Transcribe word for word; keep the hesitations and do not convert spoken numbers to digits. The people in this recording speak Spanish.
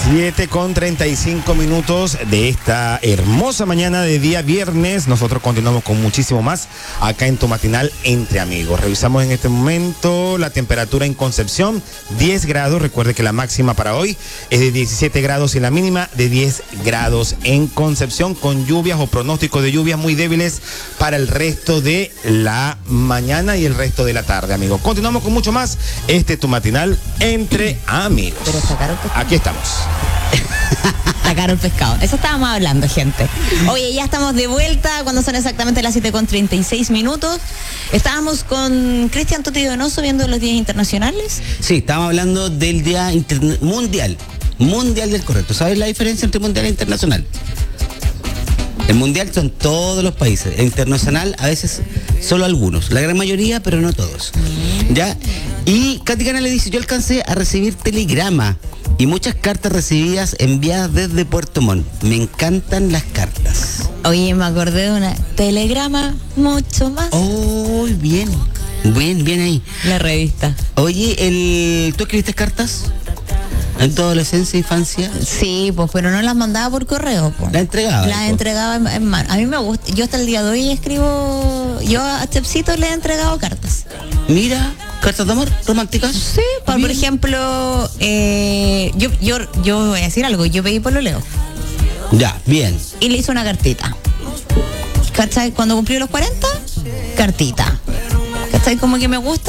siete con treinta y cinco minutos de esta hermosa mañana de día viernes. Nosotros continuamos con muchísimo más acá en tu matinal Entre Amigos. Revisamos en este momento la temperatura en Concepción, diez grados. Recuerde que la máxima para hoy es de diecisiete grados y la mínima de diez grados en Concepción, con lluvias o pronósticos de lluvias muy débiles para el resto de la mañana y el resto de la tarde, amigos. Continuamos con mucho más. Este es tu matinal Entre Amigos. Pero sacaron pescado. Aquí estamos. Sacaron pescado. Eso estábamos hablando, gente. Oye, ya estamos de vuelta cuando son exactamente las siete con treinta y seis minutos. Estábamos con Cristian Toti Donoso viendo los días internacionales. Sí, estábamos hablando del Día Interna- Mundial. Mundial del Correcto. ¿Sabes la diferencia entre mundial e internacional? El mundial son todos los países. El internacional a veces solo algunos. La gran mayoría, pero no todos. ¿Ya? Y Katy Cana le dice, yo alcancé a recibir telegrama y muchas cartas recibidas enviadas desde Puerto Montt. Me encantan las cartas. Oye, me acordé de una telegrama mucho más. Oh, bien. Bien, bien ahí. La revista. Oye, el... ¿tú escribiste cartas? ¿En tu adolescencia, infancia? Sí, pues, pero no las mandaba por correo, pues. ¿La entregaba? Las pues. entregaba en, en mano. A mí me gusta. Yo hasta el día de hoy escribo. Yo a Chepsito le he entregado cartas. Mira, cartas de amor románticas. Sí, por, por ejemplo, eh, yo, yo, yo voy a decir algo. Yo pedí pololeo Ya, bien. y le hice una cartita. ¿Cachai? Cuando cumplí los cuarenta, cartita. ¿Cachai? Como que me gusta